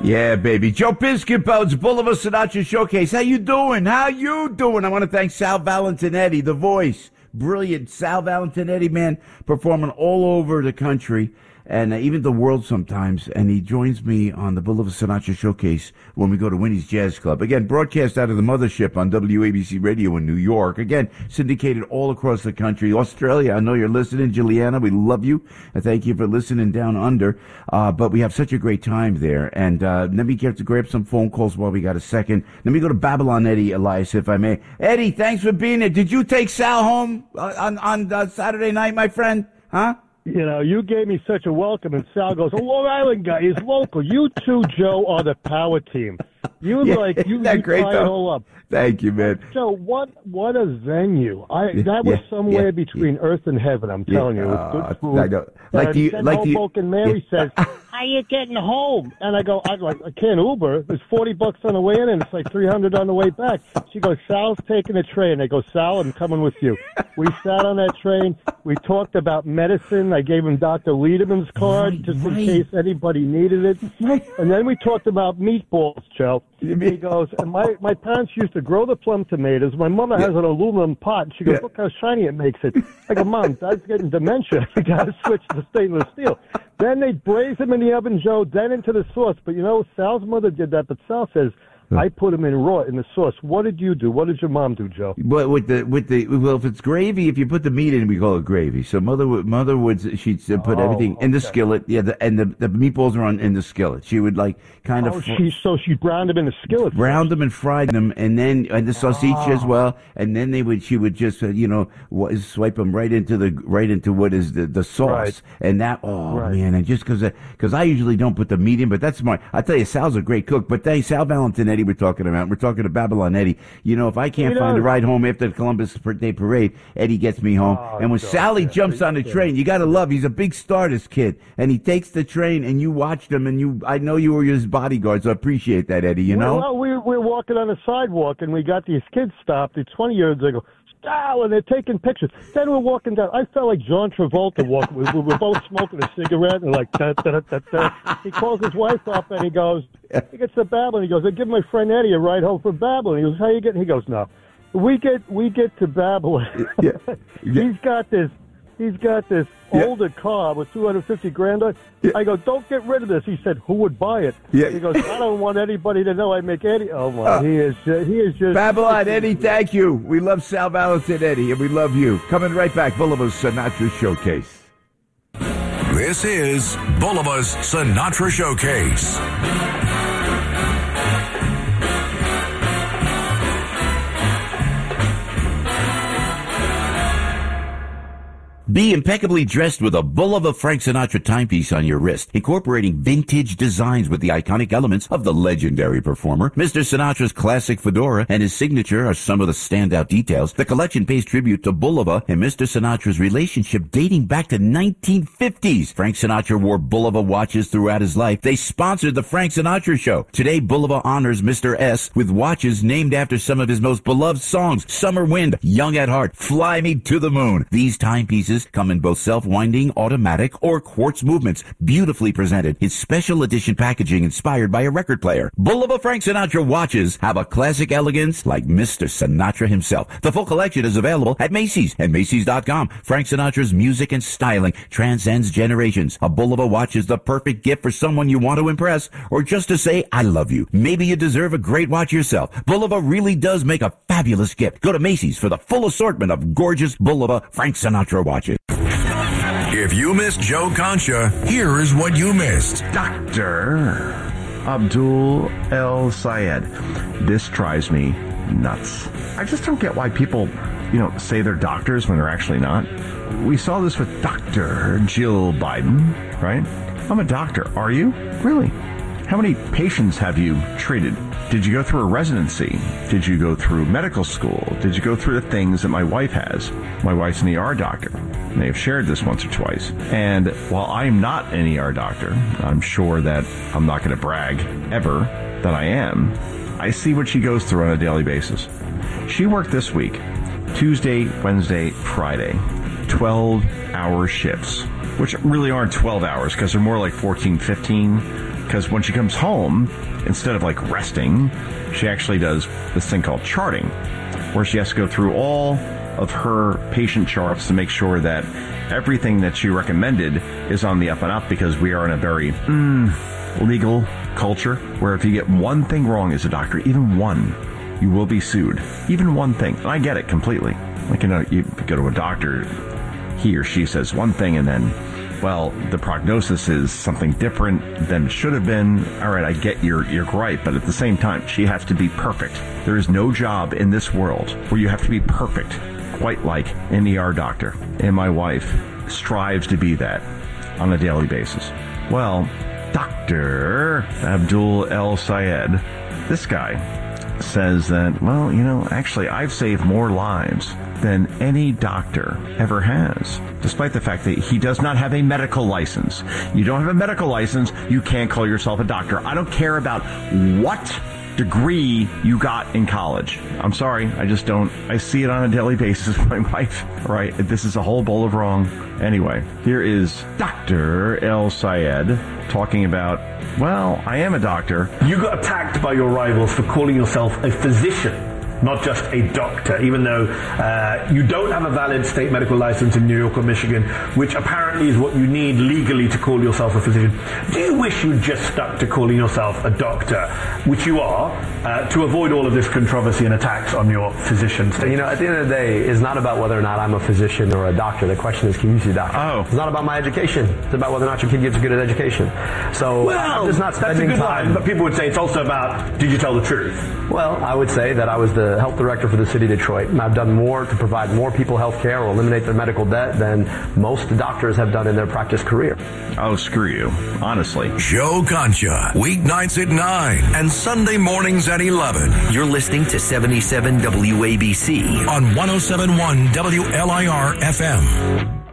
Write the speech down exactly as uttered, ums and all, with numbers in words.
Yeah, baby. Joe Piscopo's Boulevard Sinatra Showcase. How you doing? How you doing? I want to thank Sal Valentinetti, the voice. Brilliant. Sal Valentinetti, man, performing all over the country and uh, even the world sometimes. And he joins me on the Boulevard Sinatra Showcase when we go to Winnie's Jazz Club. Again, broadcast out of the mothership on W A B C Radio in New York. Again, syndicated all across the country. Australia, I know you're listening. Juliana, we love you. And thank you for listening down under. Uh, but we have such a great time there. And uh, let me get to grab some phone calls while we got a second. Let me go to Babylon Eddie, Elias, if I may. Eddie, thanks for being here. Did you take Sal home uh, on, on uh, Saturday night, my friend? Huh? You know, you gave me such a welcome, and Sal goes, a Long Island guy, he's local. You two, Joe, are the power team. You yeah, like, you, that you great, tie it all up. Thank you, man. Joe, what what a venue. I That was yeah, somewhere yeah, between yeah. earth and heaven, I'm telling yeah, you. It was uh, good food. I know. Like and the, then like the, Hoboken Mary yeah. says, how you getting home? And I go, I like, I can't Uber. There's forty bucks on the way in, and it's like three hundred on the way back. She goes, Sal's taking a train. I go, Sal, I'm coming with you. We sat on that train. We talked about medicine. I gave him Doctor Liederman's card right, just right. in case anybody needed it. Right. And then we talked about meatballs, Joe. He goes, and my, my parents used to grow the plum tomatoes. My mother Yeah. has an aluminum pot. She goes, Yeah. look how shiny it makes it. I go, Mom, Dad's getting dementia. You got to switch to stainless steel. Then they braise them in the oven, Joe, then into the sauce. But, you know, Sal's mother did that, but Sal says, I put them in raw in the sauce. What did you do? What did your mom do, Joe? But with the with the well, if it's gravy, if you put the meat in, we call it gravy. So mother would mother would she'd put Oh, everything in the okay. skillet. Yeah, the, and the the meatballs are on in the skillet. She would like kind Oh, of she, so she browned them in the skillet. browned them and fried them, and then and the sausage as well. And then they would she would just uh, you know wa- swipe them right into the right into what is the the sauce, Right. and that oh Right. man, and just because because I usually don't put the meat in, but that's smart. I tell you, Sal's a great cook. But thanks, Sal Valentinetti, we're talking about. We're talking to Babylon Eddie. You know, if I can't He find a does. ride home after the Columbus Day Parade, Eddie gets me home. Oh, and when God, Sally yeah. jumps on the Yeah. train, you got to love. He's a big Stardust kid, and he takes the train, and you watched him, and you. I know you were his bodyguard, so I appreciate that, Eddie. You know. Well, we we're walking on the sidewalk, and we got these kids stopped. It's twenty years ago. Style, and they're taking pictures. Then we're walking down. I felt like John Travolta walking. We, we were both smoking a cigarette, and like, da, da, da, da. He calls his wife up, and he goes, he gets to Babylon. He goes, I give my friend Eddie a ride home from Babylon. He goes, how you getting? He goes, no. We get we get to Babylon. Yeah. Yeah. He's got this. He's got this Yeah. older car with two hundred fifty grand on. Yeah. I go, don't get rid of this. He said, who would buy it? Yeah. He goes, I don't want anybody to know I make Eddie. Oh my, Uh, he is ju- he is just Babylon Eddie, thank you. We love Sal Valentin Eddie, and we love you. Coming right back, Boulevard Sinatra Showcase. This is Boulevard's Sinatra Showcase. Be impeccably dressed with a Boulevard Frank Sinatra timepiece on your wrist, incorporating vintage designs with the iconic elements of the legendary performer. Mister Sinatra's classic fedora and his signature are some of the standout details. The collection pays tribute to Boulevard and Mister Sinatra's relationship dating back to nineteen fifties. Frank Sinatra wore Boulevard watches throughout his life. They sponsored the Frank Sinatra Show. Today, Boulevard honors Mister S with watches named after some of his most beloved songs, Summer Wind, Young at Heart, Fly Me to the Moon. These timepieces come in both self-winding, automatic, or quartz movements, beautifully presented in special edition packaging inspired by a record player. Boulevard Frank Sinatra watches have a classic elegance like Mister Sinatra himself. The full collection is available at Macy's and Macy's dot com. Frank Sinatra's music and styling transcends generations. A Boulevard watch is the perfect gift for someone you want to impress or just to say, I love you. Maybe you deserve a great watch yourself. Boulevard really does make a fabulous gift. Go to Macy's for the full assortment of gorgeous Boulevard Frank Sinatra watches. If you missed Joe Concha, here is what you missed. Doctor Abdul El Sayed. This drives me nuts. I just don't get why people, you know, say they're doctors when they're actually not. We saw this with Doctor Jill Biden, right? I'm a doctor. Are you? Really? How many patients have you treated? Did you go through a residency? Did you go through medical school? Did you go through the things that my wife has? My wife's an E R doctor. May have shared this once or twice. And while I'm not an E R doctor, I'm sure that I'm not going to brag ever that I am. I see what she goes through on a daily basis. She worked this week, Tuesday, Wednesday, Friday, twelve-hour shifts, which really aren't twelve hours because they're more like fourteen, fifteen. because when she comes home, instead of like resting, she actually does this thing called charting, where she has to go through all of her patient charts to make sure that everything that she recommended is on the up and up, because we are in a very mm, legal culture where if you get one thing wrong as a doctor, even one, you will be sued. Even one thing. And I get it completely. Like, you know, you go to a doctor, he or she says one thing and then, well, the prognosis is something different than it should have been. All right, I get your, your gripe, but at the same time, she has to be perfect. There is no job in this world where you have to be perfect, quite like an E R doctor. And my wife strives to be that on a daily basis. Well, Doctor Abdul El Sayed, this guy says that, well, you know, actually, I've saved more lives than any doctor ever has, despite the fact that he does not have a medical license. You don't have a medical license, you can't call yourself a doctor. I don't care about what degree you got in college. I'm sorry, I just don't. I see it on a daily basis with my wife. All right, this is a whole bowl of wrong. Anyway, here is Doctor El Sayed talking about, well, I am a doctor. You got attacked by your rivals for calling yourself a physician, not just a doctor, even though uh, you don't have a valid state medical license in New York or Michigan, which apparently is what you need legally to call yourself a physician. Do you wish you'd just stuck to calling yourself a doctor, which you are, uh, to avoid all of this controversy and attacks on your physician status? You know, at the end of the day, it's not about whether or not I'm a physician or a doctor. The question is, can you see a doctor? Oh. It's not about my education. It's about whether or not your kid gets a good education. So well, I'm just not spending that's a good time. line, but people would say it's also about, did you tell the truth? Well, I would say that I was the health director for the city of Detroit, and I've done more to provide more people health care or eliminate their medical debt than most doctors have done in their practice career. Oh, screw you. Honestly. Joe Concha, weeknights at nine and Sunday mornings at eleven. You're listening to seventy-seven W A B C On one oh seven point one W L I R F M.